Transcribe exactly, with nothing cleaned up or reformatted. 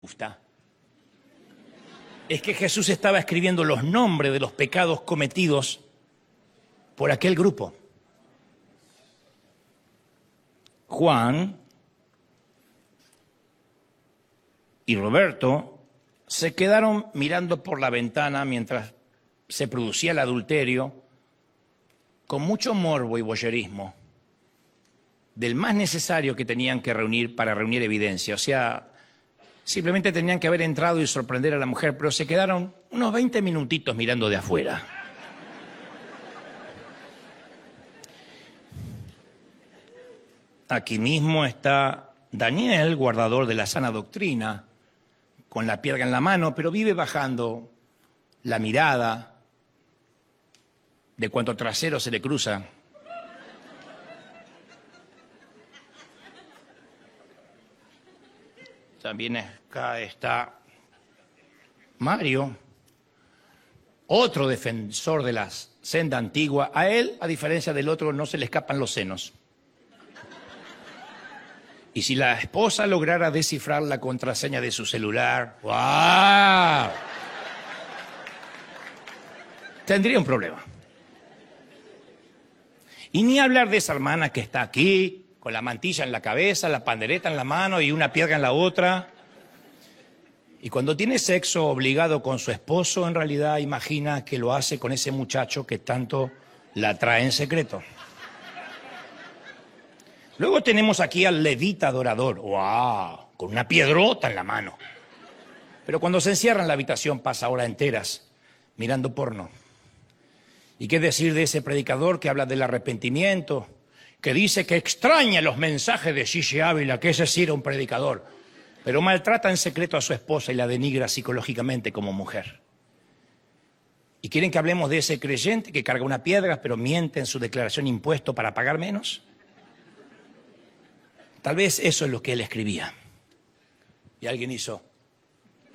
gusta es que Jesús estaba escribiendo los nombres de los pecados cometidos por aquel grupo. Juan y Roberto se quedaron mirando por la ventana mientras se producía el adulterio con mucho morbo y voyerismo, del más necesario que tenían que reunir para reunir evidencia. O sea, simplemente tenían que haber entrado y sorprender a la mujer, pero se quedaron unos veinte minutitos mirando de afuera. Aquí mismo está Daniel, guardador de la sana doctrina, con la piedra en la mano, pero vive bajando la mirada de cuanto trasero se le cruza. También acá está Mario, otro defensor de la senda antigua. A él, a diferencia del otro, no se le escapan los senos. Y si la esposa lograra descifrar la contraseña de su celular, ¡wow!, tendría un problema. Y ni hablar de esa hermana que está aquí, con la mantilla en la cabeza, la pandereta en la mano y una piedra en la otra. Y cuando tiene sexo obligado con su esposo, en realidad imagina que lo hace con ese muchacho que tanto la trae en secreto. Luego tenemos aquí al levita adorador, ¡wow!, con una piedrota en la mano. Pero cuando se encierra en la habitación pasa horas enteras mirando porno. ¿Y qué decir de ese predicador que habla del arrepentimiento, que dice que extraña los mensajes de Gigi Ávila, que ese sí era un predicador, pero maltrata en secreto a su esposa y la denigra psicológicamente como mujer? ¿Y quieren que hablemos de ese creyente que carga una piedra pero miente en su declaración de impuesto para pagar menos? Tal vez eso es lo que él escribía. Y alguien hizo...